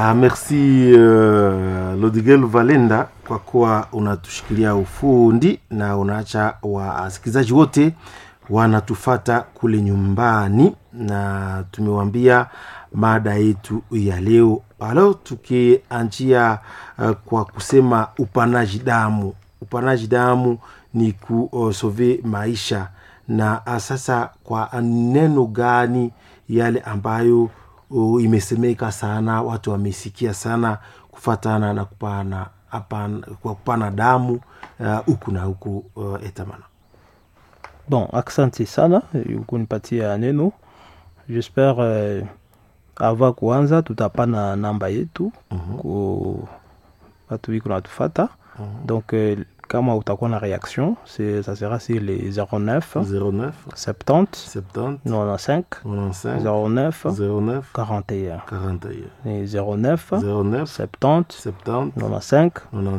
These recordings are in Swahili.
Merci Lodigel Valenda kwa kuwa unatushikilia ufundi na unaacha wasikilizaji wote wanatufata kule nyumbani, na tumewambia mada yetu ya leo. Alo tukianjia kwa kusema upanaji damu. Upanaji damu ni kusove maisha, na sasa kwa neno gani yale ambayo imesemeka sana, watu wamesikia sana kufatana na kupana damu huku na huku etamana. Bon, asante sana kunipatia neno. J'espère ava kuanza tutapana namba yetu ku watu wiko natufata. Donc kama utakuwa na réaction, ça sera sur les 09 70 95 09 41 et 09 70 95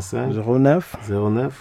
09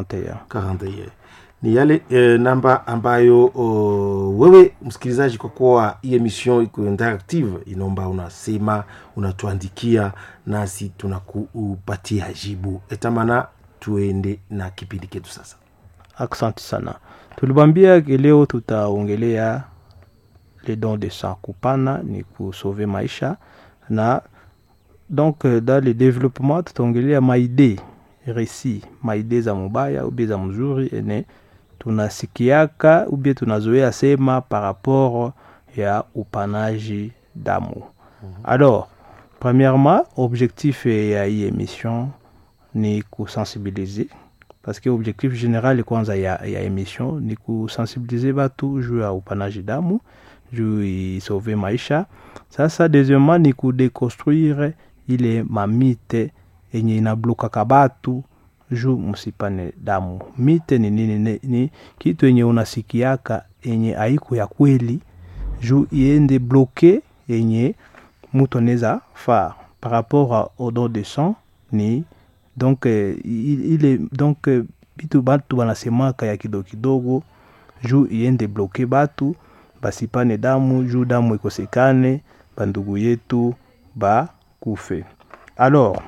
41. Ni yale namba ambayo wewe msikilizaji, kwa kuwa hii emission iko interactive, inaomba unasema, unatuandikia, nasi tunakupatia jibu. Etamana tuende na kipindi ketu sasa. Asante sana. Tulibambia leo tutaongelea les dons de sang. Kupana ni kusauver maisha, na donc dans le développement tutaongelea maide récit, maide za mubaya ou za mzuri ene tunasikiaka ou bien tunazoea sema par rapport ya upanaji damu. Alors, premièrement, objectif ya hii émission ni kusensibiliser, parce que objectif général kwanza ya émission ni kusensibiliser batu juu ya upanaji damu, juu isauve maisha. Sasa deuxièmement ni kudeconstruire ile mamite enye inabloka kabatu juu musipane damu. Mite ni nini? Ni kitu enye unasikiaka enye haiku ya kweli, juu iende bloqué enye mutu neza fa par rapport au don de sang. Ni donc il est donc bitu batu banasemaka ya kidogo juu iende bloqué batu basipane damu, juu damu ikosekane bandugu yetu ba kufe. Alors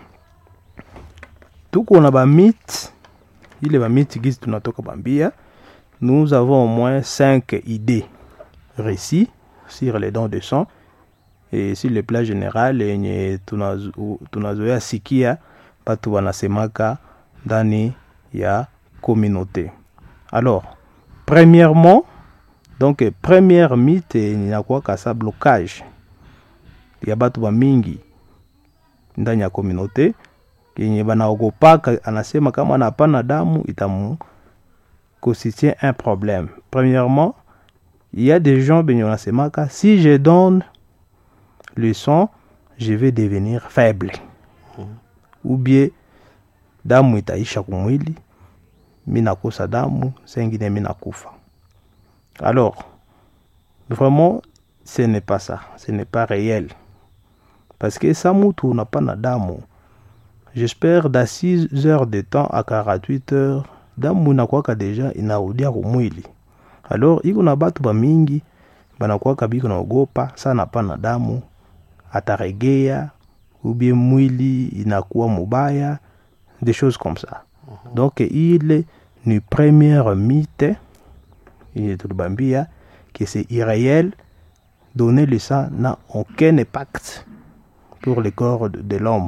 tuko na ba mythe, ile ba mythe gizi tunatoka bambia. Nous avons au moins 5 idées récits sur les dons de sang et sur le plan général yenye tunazoea sikia batu wanasemaka ndani ya communauté. Alors premièrement, donc première mythe inakuwa kasa blocage ya batu ba mingi ndani ya communauté, yenye banaogopaka anasema kama anapana damu itamu constitue un problème. Premièrement, il y a des gens benye wanasemaka si je donne le sang, je vais devenir faible. Ou bien damu itaisha kumwili, mina kosa damu, sengine mina kufa. Alors, vraiment, ce n'est pas ça, ce n'est pas réel. Parce que sa mutu unapana damu, j'espère dans 6 heures de temps à 48 heures, damu inakuwaka deja inaudia kumwili. Alors, iko na batu ba mingi, banakuwaka biko na ogopa, sana pana damu, ataregea, ou bien mwili inakuwa mubaya, des choses comme ça. Donc, il est une première mythe, il est bambia, que c'est irréel, donner le sang n'a aucun impact pour le corps de l'homme.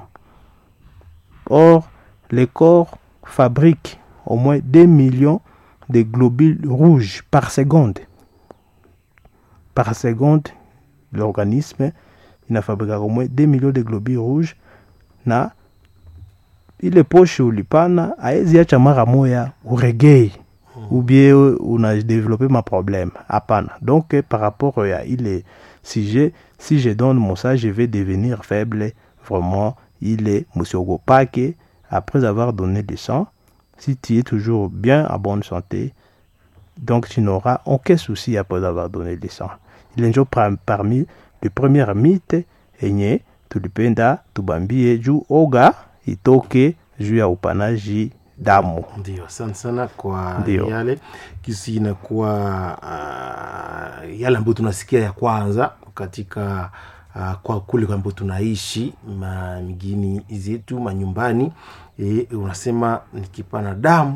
Or, le corps fabrique au moins 2 millions de globules rouges par seconde. Par seconde, l'organisme il fabrique au moins 2 millions de globules rouges. Na ile posho ulipana aezi acha mara moya uregei ou bien on a développé ma problème. Apana. Donc par rapport à il sujet, si je donne mon sang, je vais devenir faible. Vraiment, il est monsieur Gopake. Après avoir donné du sang, si tu es toujours bien en bonne santé, donc tu n'auras aucun souci après avoir donné du sang. Il est parmi les premières mythes enye tulipenda tubambie juu oga itoke juu ya upanaji damu. Ndio, sana kwa yale kisi inakuwa yale ambayo tunasikia ya kwanza katika kwa kule kwambo tunaishi migini zetu manyumbani, unasema nikipana damu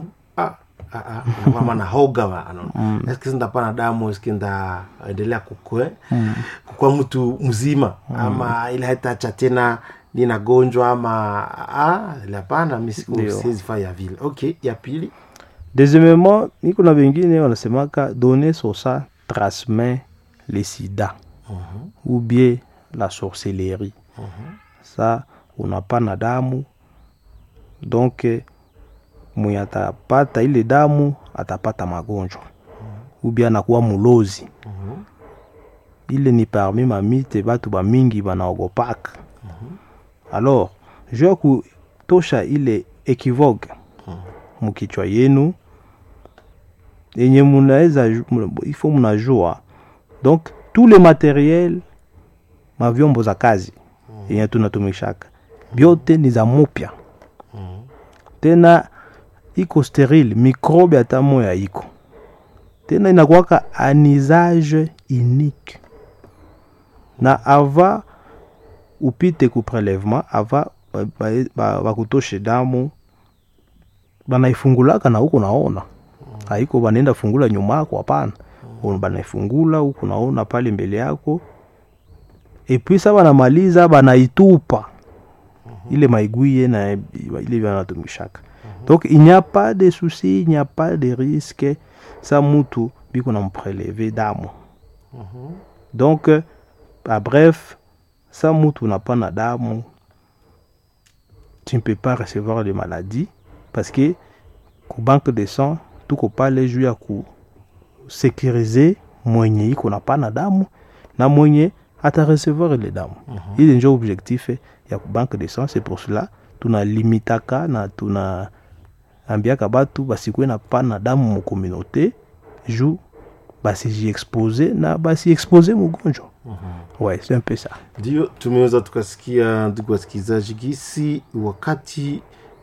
kama na hoga eske ndapana damu, eske ndaendelea kukua mtu mzima ama ile haitacha tena nina gonjwa ama ile hapana, mimi siwezi fanya vile. Okay, ya pili. Deuxièmement, niko na wengine wanasemaka donner son sang transmet le sida ou bien la sorcellerie. Ça unapana damu, donc mwenye atapata ile damu atapata magonjwa ou bien anakuwa mulozi. Ile ni parmi mamite batu ba mingi banaogopaka. Alors, je kutosha ile equivoque mukichwa yenu yenye munaweza, il faut mnajua. Donc tous les matériels mavyombo za kazi yenye tunatumishaka biote ni za mupya, tena iko sterile, microbe hata moya iko, tena inakuwaka un usage unique. Na ava upite ku prélèvement, ava bakutoshe damu banaifungulaka na huko naona haiko banenda fungula nyuma yako, hapana. Banaifungula huko naona pale mbele yako, et puis ça banamaliza banaitupa ile maiguille na ile banatumishaka. Donc il n'y a pas de souci, il n'y a pas de risque ça mutu biko na mprelever damu. Donc bref, ça mutu na pana damu, tu ne peux pas recevoir de maladie, parce que ku banque de sang tuko pale juu ya ku sécuriser mwenye iko na pana damu na mwenye ata recevoir ile damu. Il est un objectif ya ku banque de sang. C'est pour cela tuna limitaka na tuna ambiaka batu basikwe na pana damu mu communauté juu basi exposer na basi exposer mgonjwa. Ouais, c'est un peu ça. Ndio tumeweza tukasikia ndugu wasikilizaji gisi wakati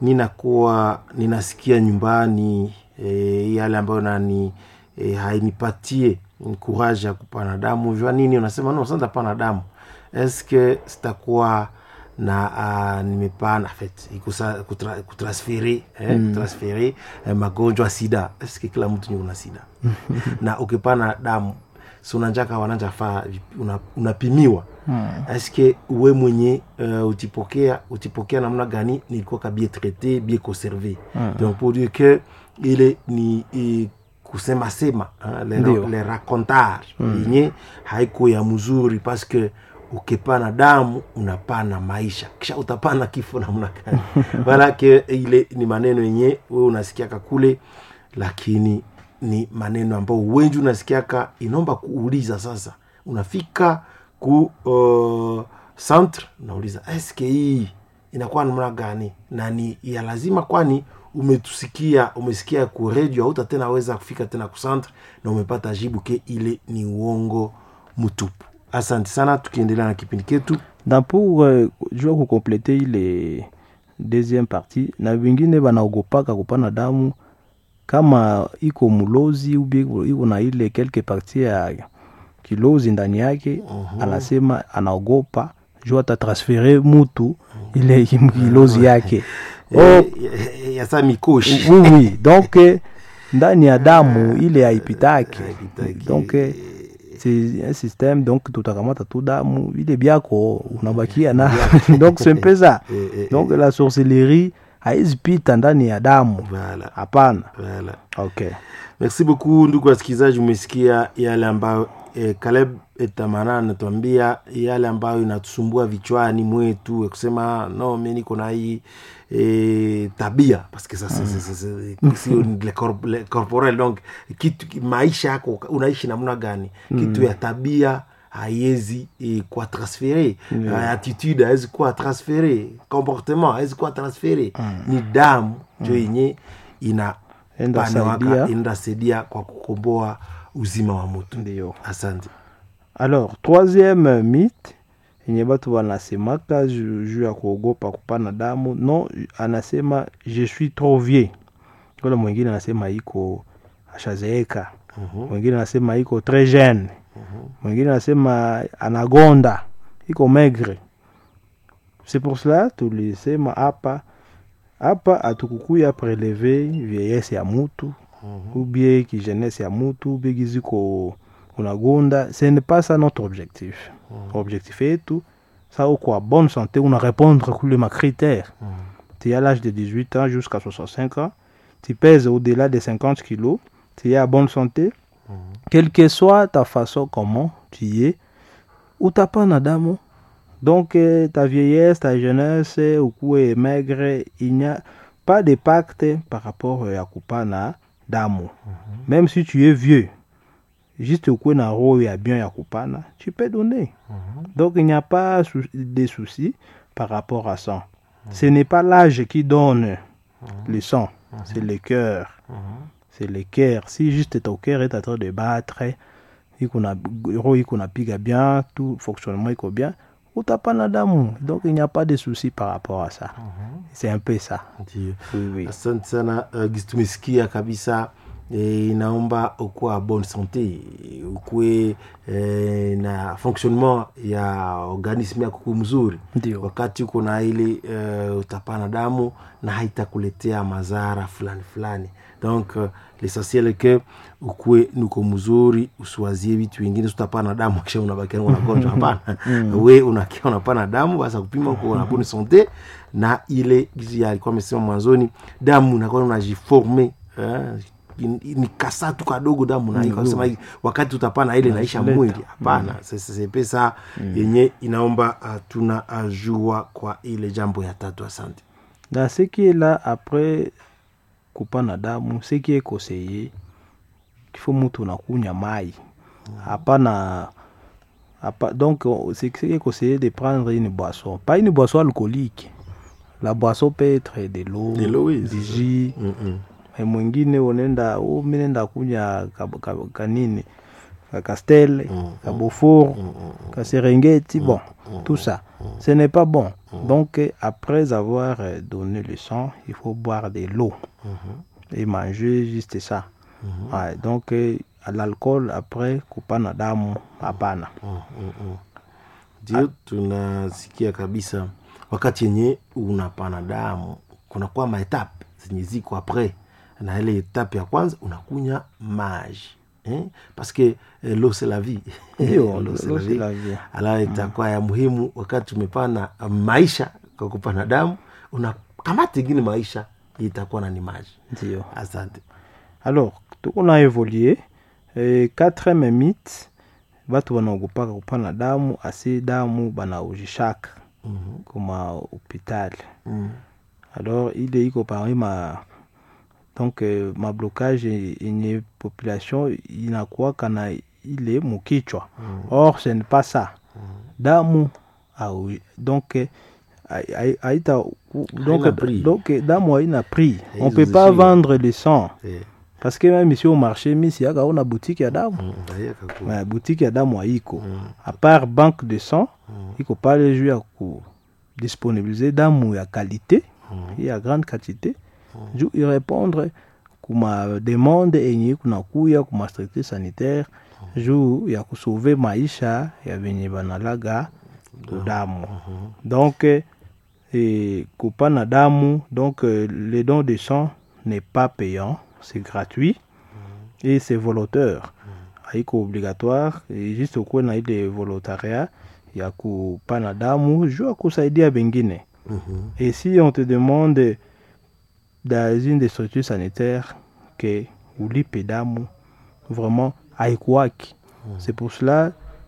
ninasikia nyumbani yale ambayo nani hainipatie courage ya kupana damu. Jua nini unasema no, sasa pana damu, eske sitakuwa na nimepana fait kutransférer transférer magonjwa sida, eske kila mtu ni una sida na ukipana damu si unanjaka wananja faa unapimiwa eske uwe mwenye utipokea namna gani, nilikuwa bien traité, bien conservé. Donc pour dire que ile ni kusema sema les racontages yenye haiko ya mzuri, parce que ukipana damu unapana maisha, kisha utapana kifo namna gani. Wala ke ile ni maneno yenye wewe unasikiaka kule, lakini ni maneno ambayo wengi unasikiaka. Inomba kuuliza sasa, unafika ku centre nauliza eske hii inakuwa namna gani na ni ya lazima, kwani umesikia ku radio, hauta tena weza kufika tena ku centre na umepata jibu ke ile ni uongo mtupu. Asante sana, tukiendelea na kipindi ketu. Na pour jua ku compléter ile deuxième partie, na wengine banaogopaka kupana damu kama iko mulozi ubi iko na ile quelque partie ya kilozi ndani yake. Anasema anaogopa jua atatransférer mutu ile kilozi yake ya sa mikoshi. Oui, donc ndani ya damu ile haipitaki. Donc c'est un système, donc tutakamata tu damu ile biako unabakia na donc c'est un peu ça. Donc la sorcellerie haizipita ndani ya damu. Hapana. Voilà. Okay. Merci beaucoup ndugu wasikilizaji, umesikia yale ambayo Caleb Etamana anatuambia, yale ambayo inatusumbua vichwani mwetu kusema no, mimi niko na hii tabia, parce que ça c'est le corporel. Donc kitu maisha yako unaishi namna gani, kitu ya tabia haiwezi kwa transférer, attitude haiwezi kwa transférer, comportement haiwezi kwa transférer. Ni damu ndio yenye inasaidia kwa kukomboa uzima wa mtu. Ndio. Asante. Alors, troisième mythe yenye batu wanasemaka juu ya kuogopa kupana damu, no, anasema je suis trop vieux. Kwa mwingine anasema iko ashazeeka. Mwingine anasema iko très jeune. Mwingine anasema anagonda. iko maigre. C'est pour cela tulisema hapa atukukuya prelever vieillesse ya mutu ou bien ki jeunesse ya mutu ou bien kiziko unagonda. Ce n'est pas ça notre objectif. Objectif yetu ça au quoi bonne santé, on a répondre à tous les critères. Tu es à l'âge de 18 ans jusqu'à 65 ans, tu pèses au-delà de 50 kilos, tu es à bonne santé, quelle que soit ta façon comment tu es, ou t'as pas nadamu. Donc ta vieillesse, ta jeunesse, ou quoi est maigre, il n'y a pas de pacte par rapport à kupana damu. Même si tu es vieux, juste au quoi na ro ya bien ya kupana, tu peux donner. Donc il n'y a pas de soucis par rapport à ça. Ce n'est pas l'âge qui donne le sang, c'est le cœur. C'est le cœur. Si juste ton cœur est en train de battre, il a piga bien, tout fonctionnement est bien, ou t'as pas nadamu. Donc il n'y a pas de soucis par rapport à ça. C'est un peu ça. Oui. Asante sana tumesikia kabisa. Inaomba ukuwa bonne santé, ukuwe na fonctionnement ya organisme yako mzuri. Wakati uko na ile utapana damu na haitakuletea madhara fulani. Donc l'essentiel est que ukuwe nuko mzuri, usiwazie vitu vingine. Utapana damu kisha unabaki na unagonjwa, hapana. Wewe unakia unapana damu basi kupima uko na bonne santé, na ile gizi alikuwa amesema mwanzoni, damu unakuwa unajiformer ni kasatu kadogo damu na iko sema wakati utapana ile naisha mwili, hapana. C'est pesa yenye inaomba tunajua kwa ile jambo ya tatu. Asante. Dans ce qui est là après kupana damu, ce qui est conseillé, qu'il faut mtu nakunya mai. Hapana donc c'est qui est conseillé de prendre une boisson, pas une boisson alcoolique. La boisson peut être de l'eau, du jus. Mwingine unaenda minenda kunya kanini Castel, Beaufort, Serengeti, bon, tout ça, ce n'est pas bon. Donc après avoir donné le sang, il faut boire de l'eau et manger juste ça. Ouais, donc à l'alcool après kupana damu hapana. Ndio tunasikia kabisa wakati yenye unapana damu kuna kwa maetape zenye ziko après. Na ile etape ya kwanza unakunya maji, parce que l'eau c'est la vie. L'eau c'est la vie. Alors itakuwa ya muhimu wakati umepana maisha kwa kupana damu, unakamata ingine maisha itakuwa na ni maji. Ndio. Asante. Alors on a évolué 4e mythe, watu wanaogopa kupana damu, asi damu banaujishaka kama hospitali. Alors ile iko parmi donc ma blocage yenye population inakuwa kana ile mukichwa. Or ce n'est pas ça. Damu donc damu haina prix. On peut pas vendre le sang. Parce que même ici au marché misi yaka una boutique ya damu. Boutique ya damu haiko. À part banque de sang, iko pale juu ya ku disponibiliser damu ya qualité et à grande quantité. Juu y répondre kuma demande yenye kunakuya kuma structure sanitaire juu ya kusauver maisha ya venye banalaga damu. Donc kupana damu, donc le don de sang n'est pas payant, c'est gratuit et c'est volontaire. Haiko obligatoire, et juste au na ile volontariat ya kupana damu juu ya kusaidia bengine. Et si on te demande dans une des structures sanitaires que ulipe damu, vraiment haikuwaki. C'est pour cela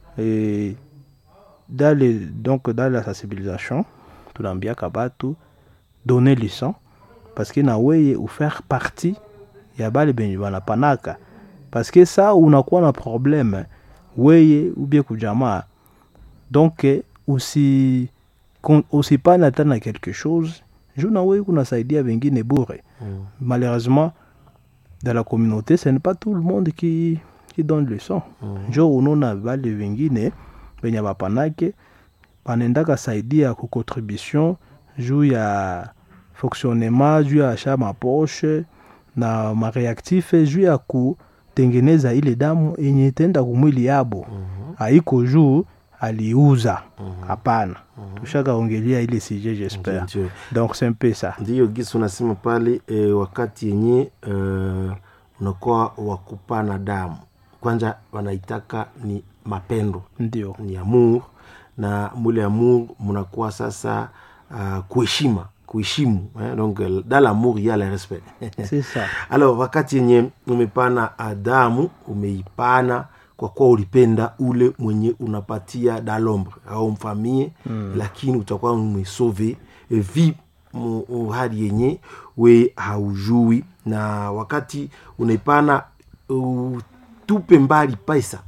dans la sensibilisation tunaambia kabatu donner le sang, parce que na weye ou faire partie ya bale benye banapanaka, parce que ça unakuwa na problème weye ou bien kujamaa, donc aussi pana tana quelque chose juna wewe kunasaidia wengine bure. Malheureusement dans la communauté ce n'est pas tout le monde qui donne le sang. Jo unona bale wengine benya bapanake banendaka saidia ku contribution juu ya fonctionnement, juu ya chama poche na ma reactif juu ya kutengeneza ile damu yenye tenda kumwili yabo. Haiko juu aliuza. Hapana. Tushakaongelea ile sujet j'espère. Ndio. Donc c'est un peu ça. Ndio gisi unasema pale wakati yenye unakuwa wakupana damu. Kwanza wanaitaka ni mapendo. Ndio. Ni amour, na mule amour mnakuwa sasa kuheshimu donc dans l'amour il y a le respect. C'est ça. Alors wakati yenye umepana damu, umeipana kwa kuwa ulipenda ule mwenye unapatia dalombre au mfamie, lakini utakuwa umesauve vie hadi yenye we haujui. Na wakati unaipana utupe mbali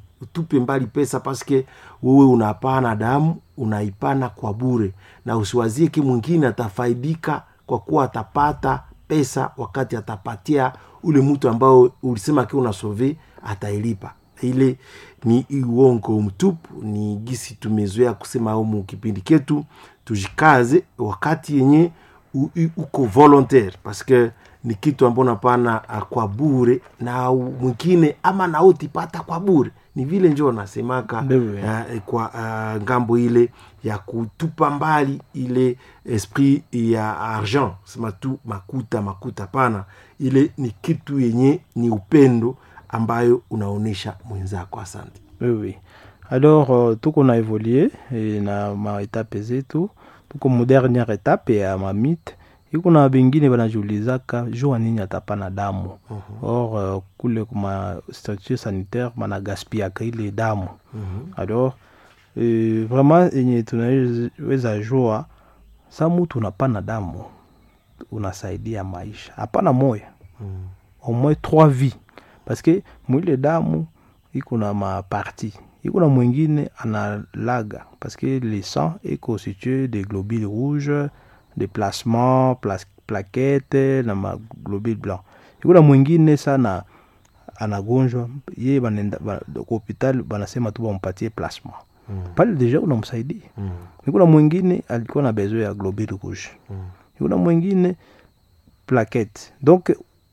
pesa paske wewe unapana damu, unaipana kwa bure, na usiwazie ki mwingine atafaidika kwa kuwa atapata pesa wakati atapatia ule mtu ambao ulisema ki unasauve atailipa. Ile ni uongo mtupu. Ni gisi tumezoea kusema humu kipindi ketu, tujikaze wakati yenye uko volontaire, parce que ni kitu ambacho unapana kwa bure na mwingine ama na utipata kwa bure. Ni vile njoo nasemaka kwa ngambo ile ya kutupa mbali ile esprit ya argent, sema tu makuta pana. Ile ni kitu yenye ni upendo ambayo unaonesha mwenzako. Asante. Oui. Alors tuko na évoluer na ma étape zetu, tuko mu dernière étape ya mamite. Iko na bengine banajiulizaka jua nini atapana damu. Or kule kuma structure sanitaire mana gaspillaka ile damu. Alors vraiment yenye tunaweza jua sa mtu unapana damu unasaidia maisha. Hapana moya. Au moins 3 vies. Parce que mwile damu iko na ma partie. Iko na mwingine analaga parce que le sang est constitué de globules rouges, de plasma, plaquettes na ma globules blancs. Iko na mwingine sana anagonjwa, yeye banenda hospital banasema tu bampatie plasma. Pale deja unamsaidia. Iko na mwingine alikuwa na besoin ya globules rouges. Iko na mwingine plaquettes. Donc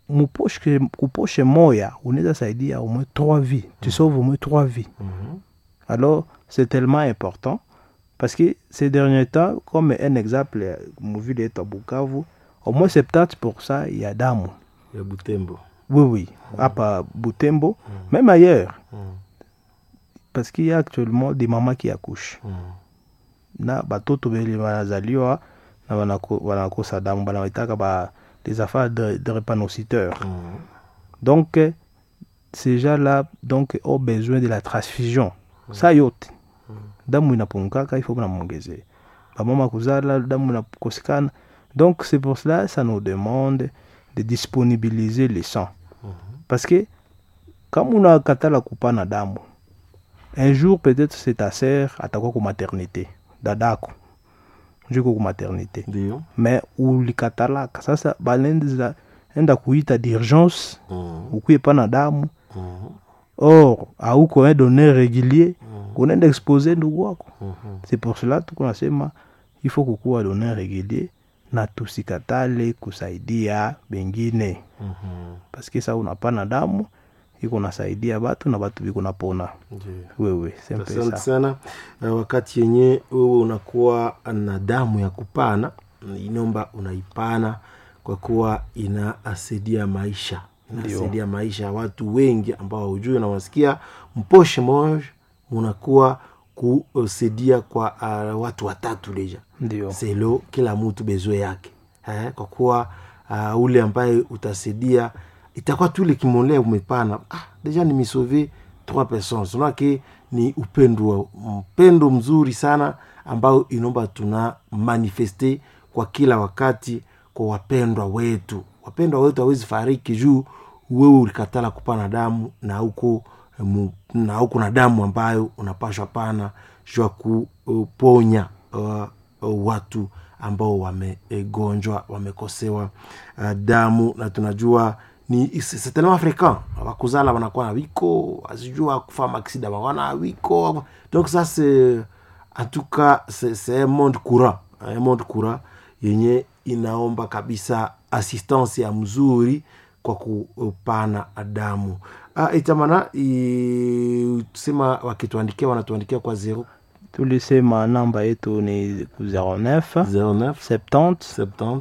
kuposhe moya unaweza saidia au moins 3 vies. Tu sauves au moins 3 vies. Alors c'est tellement important parce que ces derniers temps, comme un exemple, Mouville est à Bukavu, au moins 70% il y a damu. Il y a Butembo. Oui. À Butembo, même ailleurs. Parce qu'il y a actuellement des mamans qui accouchent. Na batoto beli banazaliwa na wanakosa damu, banaitaka ba des affaires de drépanocyteurs. Donc ces gens-là donc ont besoin de la transfusion. Ça yote. Damu inapungaka, il faut qu'on mongeze. Ba mama kuzala damu inakosekana. Donc c'est pour cela ça nous demande de disponibiliser le sang. Parce que quand on a katala kupana damu, un jour peut-être c'est ta sœur atakuwa ku maternité, dadako. Juko ku maternité. Ndio. Mais ulikatala sasa balenza enda kuita d'urgence, ukuye pana damu. Or hauko un donneur régulier, unaenda exposer ndugu wako. C'est pour cela tunasema il faut kukuwa donneur régulier na tusikatale kusaidia bengine. Parce que ça unapana damu iko nasaidia batu na batu biko napona. Wewe sempre ça sana. Wakati yenye wewe unakuwa na damu ya kupana, inomba unaipana kwa kuwa inasaidia maisha. Inasaidia maisha watu wengi ambao hujui na wasikia mposhe moja unakuwa kusaidia kwa watu watatu deja. Ndio. Selo kila mtu bezoe yake. Kwa kuwa ule ambaye utasaidia itakuwa tu ile kimolea umepana. Deja nimesauve 3 personnes. Unake ni upendo mzuri sana ambao inomba tuna manifeste kwa kila wakati kwa wapendwa wetu. Wapendwa wetu hawezi fariki juu wewe ulikatala kupana damu na huko na damu ambayo unapashwa pana jua kuponya watu ambao wamegonjwa, wamekosewa damu. Na tunajua ni c'est tellement fréquent, wakuzala wanakuwa na wiko, asijua kufa maksida wana wiko. Donc ça c'est en tout cas c'est un monde courant yenye inaomba kabisa assistance ya mzuri kwa kupana damu. Itamana tusema wakituandikia wanatuandikia kwa tulisema namba yetu ni 09 09 70 70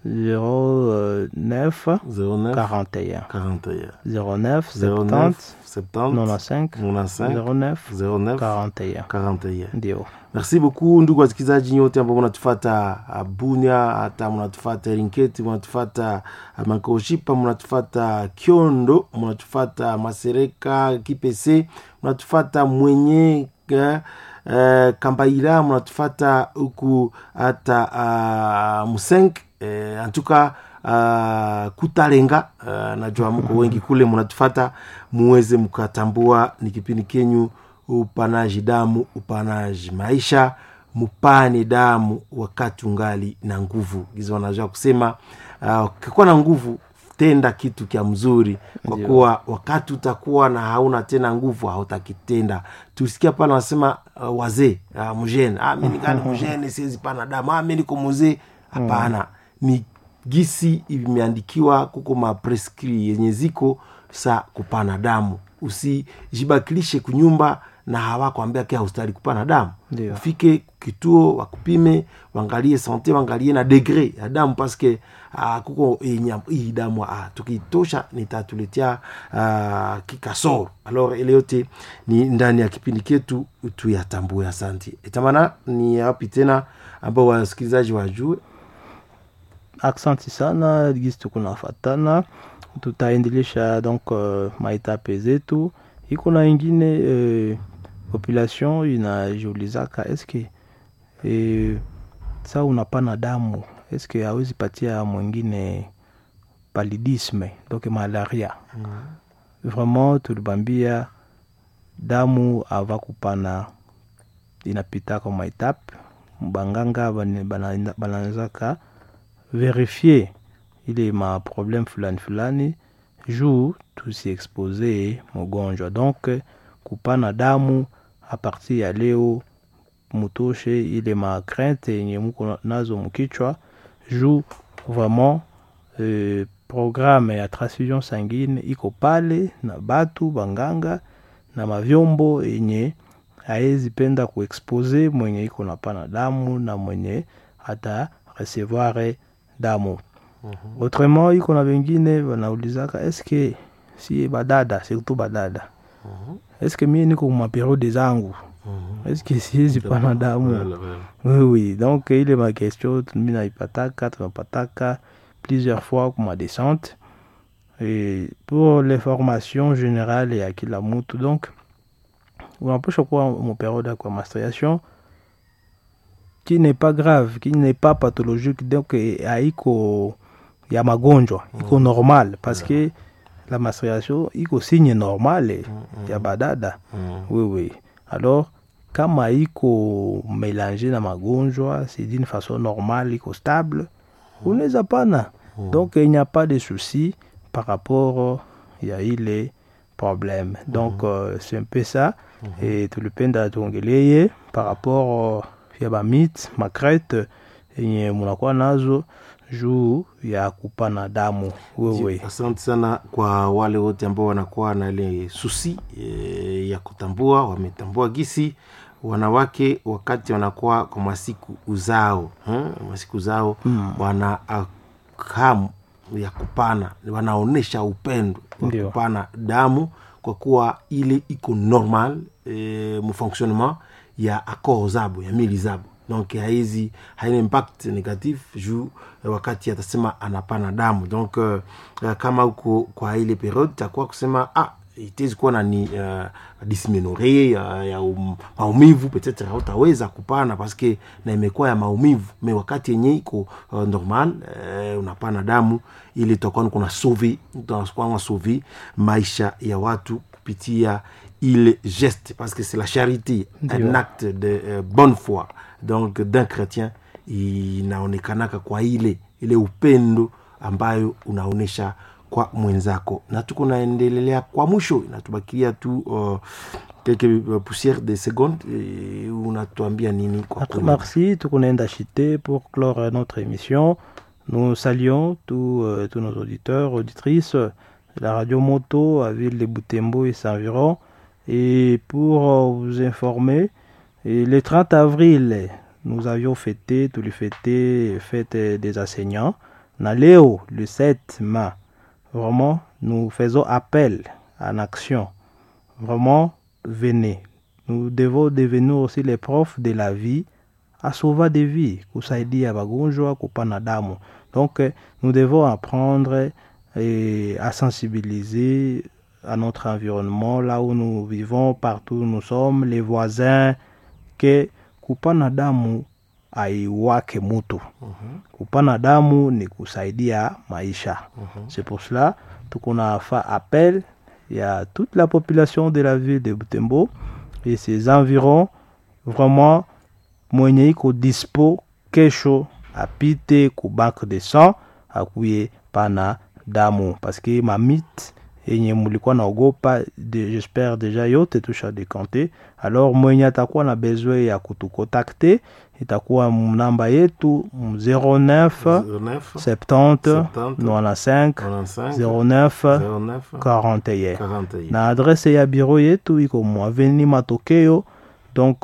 09 09 41 41 09 09 70 70 95 95 09 09 41 41. ndio. Merci beaucoup ndugu wasikilizaji nyote ambao mnatufuata Bunia, hata mnatufuata Rinketi, mnatufuata Mankoshipa, mnatufuata Kiondo, mnatufuata Masereka, Kipese, mnatufuata Mwenye Kambaira, mnatufuata huku hata Musenk, antuka Kutalenga, najua mko wengi kule mnatufuata, muweze mkatambua ni kipindi kenyu upanaji damu, upanaji maisha, mupane damu wakati ungali na nguvu. Gizo wanajua kusema ukikuwa na nguvu tenda kitu kia mzuri, kwa kuwa wakati utakuwa na hauna tena nguvu hautakitenda. Tusikia pale wanasema wazee mjene, mimi nikani mjene siwezi pana damu, mimi niko mzee. Hapana, ni gisi imeandikiwa kuko maprescrit yenye ziko sa kupana damu. Usijibakilishe kunyumba na hawakwambia kia ustari kupana damu. Dio. Ufike kituo wakupime, wangalie sante, wangalie na degré ya damu, paske kuko hii damu tukitosha nitatuletea kikasoro. Alors ile yote ni ndani ya kipindi ketu tuyatambue. Asante. Itamana ni hapi tena ambao wasikilizaji wajue. Aksanti sana gisi tukunafatana, tutaendelesha donc maetape zetu. Iko na ingine population inajiulizaka eske sa unapana damu eske hawezi patia mwingine paludisme, donc malaria. Vraiment tulibambia damu ava kupana inapita kwa maetape, banganga bananzaka vérifier ile ma problème fulani juu tusiexpose mgonjwa. Donc kupana damu a partir ya leo mutoshe ile ma crainte yenye muko nazo mkichwa juu vraiment programme ya transfusion sanguine iko pale na batu banganga na mavyombo yenye haezi penda kuexpose mwenye iko napana damu na mwenye hata recevoir damu. Autrement iko na wengine wanaulizaka eske si badada, surtout badada, eske mimi niko ma periode zangu, eske siwezi pana damu? Oui, donc ile ma question mimi tunapataka plusieurs fois comme descente et pour l'information générale ya kila mtu. Donc unapaswa kuwa mon période kwa menstruation qui n'est pas grave, qui n'est pas pathologique, donc haiko ya magonjwa, iko normal, parce que la menstruation iko signe normal ya badada. Oui. Alors kama iko mélangé na magonjwa, c'est d'une façon normale, iko stable, unaweza pana. Donc il n'y a pas de souci par rapport ya ile problème. Donc c'est un peu ça. Et tulipenda tuongeleye par rapport ya ba mythe, makrete yenye munakuwa nazo juu ya kupana damu. Wewe asante sana kwa wale wote ambao wanakuwa na ile susi ya kutambua, wametambua gisi wanawake wakati wanakuwa kwa masiku zao wana hamu ya kupana, wanaonesha upendo wa kupana damu, kwa kuwa ile iko normal mu fonctionnement ya accord zabo, ya mili zabo. Donc haina impact negatif juu wakati atasema anapana damu. Donc kama uko kwa ile periode takuwa kusema itezi kuwa na ni dysmenorrhée ya maumivu, peut-être hautaweza kupana parce que na imekuwa ya maumivu. Mais wakati yenye iko normal unapana damu, ile tokoni kuna sauver maisha ya watu kupitia il geste, parce que c'est la charité, un acte de bonne foi, donc d'un chrétien. Inaonekanaka kwa ile upendo ambayo unaonesha kwa mwenzako. Na tuko naendelea kwa mwisho, inatubakia tu quelques poussières de secondes. Unatuambia nini kwa kweli? Merci, tuko naenda chiter pour clore notre émission. Nous saluons tous nos auditeurs, auditrices de la radio Moto à ville de Butembo et ses environs. Et pour vous informer, Et le 30 avril, nous avions fêté fête des enseignants. Naléo, le 7 mai, vraiment, nous faisons appel en action. Vraiment, venez. Nous devons devenir aussi les profs de la vie, à sauver des vies, kusaidia wagonjwa, kupana damu. Donc, nous devons apprendre à sensibiliser à notre environnement, là où nous vivons, partout où nous sommes, les voisins, que kupana damu haiwake mutu. Kupana damu ni kusaidia maisha. C'est pour cela qu'on a fait appel à toute la population de la ville de Butembo et ses environs, vraiment mwenye iko dispo kesho apite ku banque de sang akuye pana damu, parce que mamite yenye mulikuwa naogopa j'espère déjà yote tusha dekanté. Alors mwenye atakuwa na besoin ya kutukontakte itakuwa namba yetu 09 70 95 09 41 na adresse ya bureau yetu iko Avenue Matokeo. Donc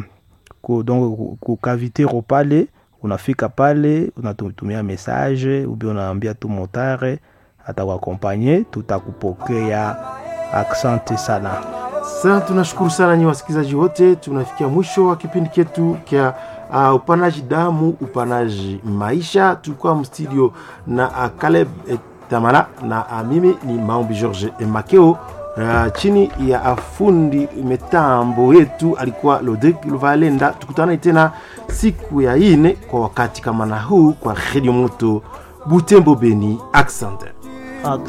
ku Cavité Ropale, unafika pale unatutumia message ou bien unaambia tu motare atakuakompanye, tutakupokea. Asante sana. Sana tunashukuru sana nyi wasikilizaji wote. Tunafikia mwisho wa kipindi chetu kia upanaji damu, upanaji maisha. Tulikuwa mstudio na Caleb Tamala na mimi ni Maombi George Makeo. Chini ya afundi mitambo yetu alikuwa Lodrick Luvalenda. Tukutane tena siku ya ine kwa wakati kama na huu kwa Radio Moto Butembo Beni. Asante.